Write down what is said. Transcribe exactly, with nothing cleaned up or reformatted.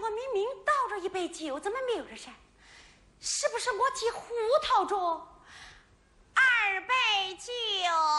我明明倒着一杯酒，怎么没有人噻？是不是我记糊涂着？二杯酒。